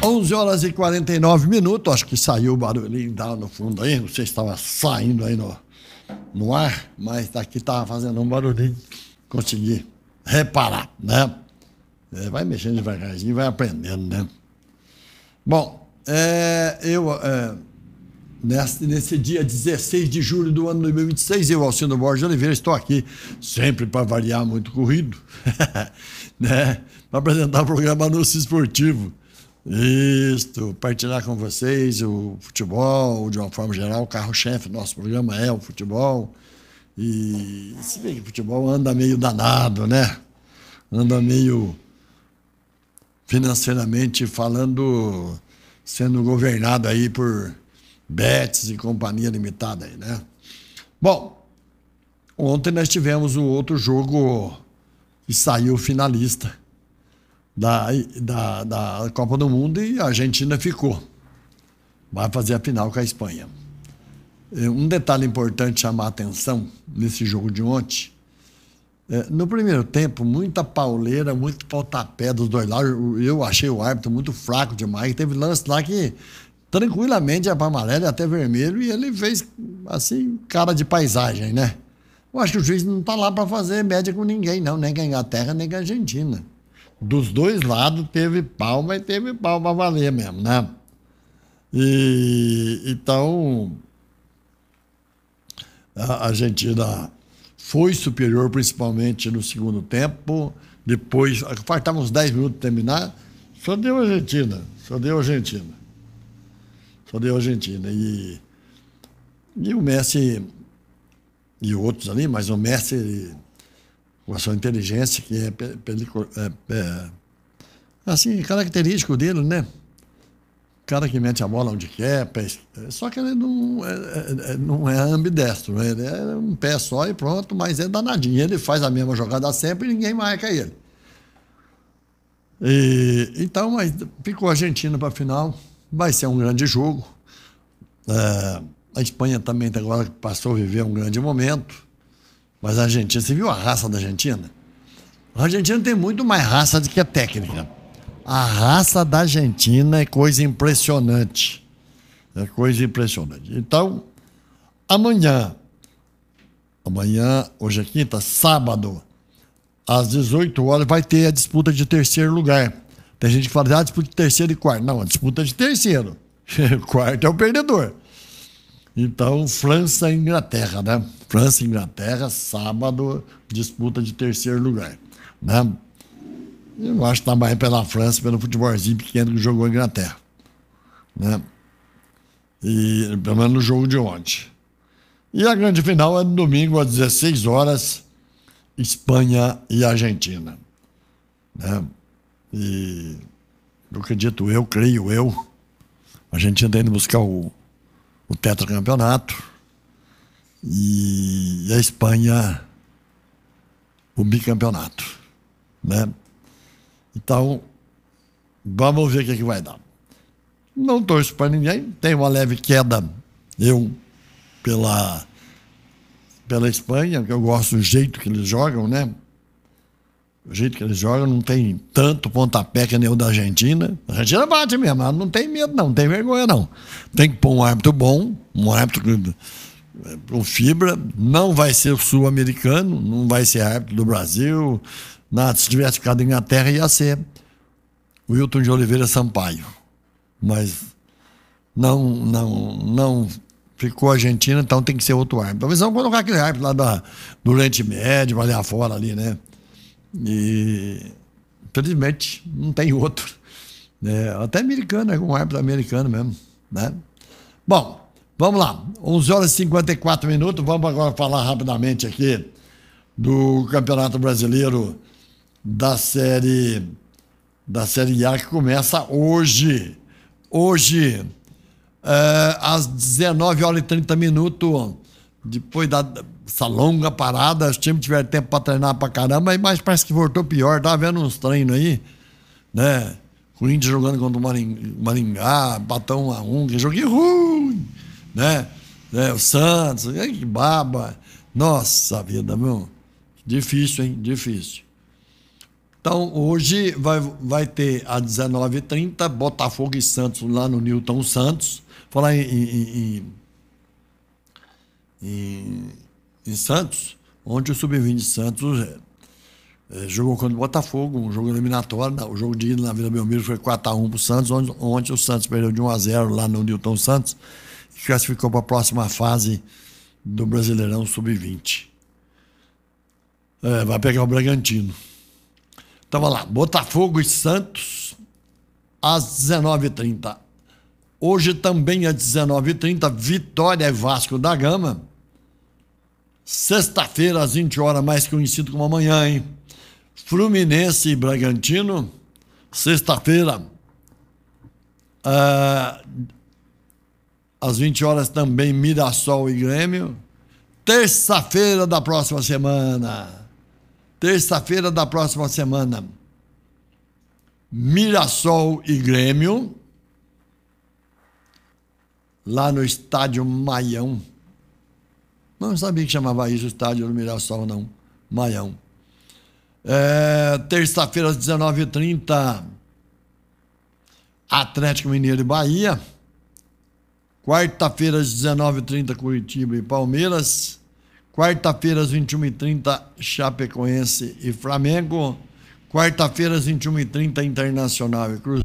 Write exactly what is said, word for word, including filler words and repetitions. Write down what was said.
onze horas e quarenta e nove minutos, acho que saiu o barulhinho lá no fundo aí, não sei se estava saindo aí no, no ar, mas daqui estava fazendo um barulhinho, consegui reparar, né? É, vai mexendo devagarzinho, vai aprendendo, né? Bom, é, eu, é, nesse, nesse dia dezesseis de julho do ano dois mil e vinte e seis, eu, Alcindo Borges Oliveira, estou aqui, sempre para variar, muito corrido, né? Para apresentar o programa Anúncio Esportivo. Isso, partilhar com vocês o futebol, de uma forma geral, o carro-chefe do nosso programa é o futebol. E se vê que o futebol anda meio danado, né? Anda meio financeiramente falando, sendo governado aí por Betis e companhia limitada aí, né? Bom, ontem nós tivemos o outro jogo que saiu finalista Da, da, da Copa do Mundo e a Argentina ficou. Vai fazer a final com a Espanha. Um detalhe importante chamar a atenção nesse jogo de ontem. É, no primeiro tempo, muita pauleira, muito pontapé dos dois lados. Eu achei o árbitro muito fraco demais. Teve lance lá que tranquilamente ia para amarelo e até vermelho e ele fez assim, cara de paisagem, né? Eu acho que o juiz não está lá para fazer média com ninguém, não, nem com a Inglaterra, nem com a Argentina. Dos dois lados teve pau, mas teve pau para valer mesmo, né? E, então, a Argentina foi superior, principalmente no segundo tempo. Depois, faltavam uns dez minutos para terminar, só deu a Argentina, só deu a Argentina. Só deu a Argentina. E, e o Messi, e outros ali, mas o Messi... Ele, com a sua inteligência, que é, é, é assim, característico dele, né? O cara que mete a bola onde quer, pé, só que ele não é, é, não é ambidestro, né? Ele é um pé só e pronto, mas é danadinho. Ele faz a mesma jogada sempre e ninguém marca ele. E, então, mas ficou a Argentina para a final, vai ser um grande jogo. É, a Espanha também agora passou a viver um grande momento. Mas a Argentina, você viu a raça da Argentina? A Argentina tem muito mais raça do que a técnica. A raça da Argentina é coisa impressionante. É coisa impressionante. Então, amanhã, amanhã, hoje é quinta, sábado, às dezoito horas, vai ter a disputa de terceiro lugar. Tem gente que fala, ah, disputa de terceiro e quarto. Não, a disputa de terceiro. Quarto é o perdedor. Então, França e Inglaterra, né? França e Inglaterra, sábado, disputa de terceiro lugar, né? Eu acho que está mais pela França, pelo futebolzinho pequeno que jogou a Inglaterra, né? E, pelo menos no jogo de ontem. E a grande final é no domingo, às dezesseis horas, Espanha e Argentina, né? E eu acredito eu, creio eu, a Argentina está indo buscar o o tetracampeonato e a Espanha o bicampeonato, né? Então, vamos ver o que, é que vai dar. Não torço para ninguém, tem uma leve queda, eu, pela, pela Espanha, que eu gosto do jeito que eles jogam, né? O jeito que eles jogam não tem tanto pontapé que nem o da Argentina. A Argentina bate mesmo, ela não tem medo não, não tem vergonha não. Tem que pôr um árbitro bom, um árbitro com fibra, não vai ser o sul-americano, não vai ser árbitro do Brasil. Nada, se tivesse ficado em Inglaterra ia ser o Wilton de Oliveira Sampaio. Mas não, não, não ficou a Argentina, então tem que ser outro árbitro. Talvez vamos colocar aquele árbitro lá da, do Oriente Médio, vai lá fora ali, né? E, infelizmente, não tem outro. É, até americano, é um árbitro americano mesmo, né? Bom, vamos lá. onze horas e cinquenta e quatro minutos. Vamos agora falar rapidamente aqui do Campeonato Brasileiro da Série, da Série A, que começa hoje. Hoje, é, às dezenove horas e trinta minutos, depois da... essa longa parada, os times tiveram tempo para treinar pra caramba, mas parece que voltou pior. Tava vendo uns treinos aí, né? Corinthians jogando contra o Maringá, batão um a um, que joguinho ruim, né? né? O Santos, que baba. Nossa vida, meu. Difícil, hein? Difícil. Então, hoje vai, vai ter às dezenove e trinta Botafogo e Santos lá no Newton Santos. Falar em, em, em, em, em Santos, ontem o sub vinte de Santos é, é, jogou contra o Botafogo, um jogo eliminatório. O jogo de ida na Vila Belmiro foi quatro a um para o Santos. Ontem, ontem o Santos perdeu de um a zero lá no Newton Santos e classificou para a próxima fase do Brasileirão sub vinte. É, vai pegar o Bragantino. Então, vamos lá. Botafogo e Santos, às dezenove e trinta. Hoje também, às dezenove e trinta, Vitória e Vasco da Gama. Sexta-feira, às vinte horas, mais conhecido como amanhã, hein? Fluminense e Bragantino. Sexta-feira, ah, às vinte horas também, Mirassol e Grêmio. Terça-feira da próxima semana. Terça-feira da próxima semana, Mirassol e Grêmio, lá no estádio Maião. Não sabia que chamava isso o estádio do Mirassol, não. Maião. É, terça-feira, às dezenove e trinta, Atlético Mineiro e Bahia. Quarta-feira, às dezenove e trinta, Curitiba e Palmeiras. Quarta-feira, às vinte e uma e trinta, Chapecoense e Flamengo. Quarta-feira, às vinte e uma e trinta, Internacional e Cruzeiro.